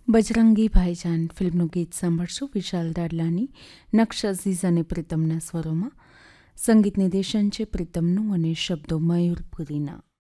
બજરંગી ભાઈજાન ફિલ્મનું ગીત સાંભળશું વિશાલ દાડલાની, નક્શ અઝીઝ અને પ્રીતમના સ્વરોમાં. સંગીત નિર્દેશન છે પ્રીતમનું અને શબ્દો મયુર પુરીના.